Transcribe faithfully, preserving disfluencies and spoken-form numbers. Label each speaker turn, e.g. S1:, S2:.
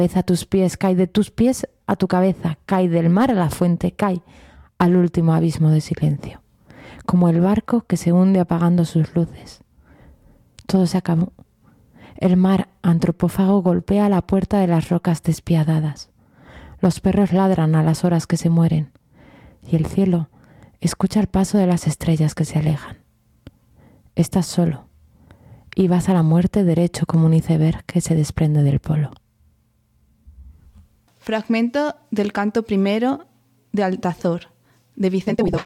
S1: a tus pies, cae de tus pies a tu cabeza, cae del mar a la fuente, cae al último abismo de silencio, como el barco que se hunde apagando sus luces. Todo se acabó. El mar antropófago golpea la puerta de las rocas despiadadas. Los perros ladran a las horas que se mueren, y el cielo escucha el paso de las estrellas que se alejan. Estás solo, y vas a la muerte derecho como un iceberg que se desprende del polo.
S2: Fragmento del canto primero de Altazor, de Vicente Huidobro.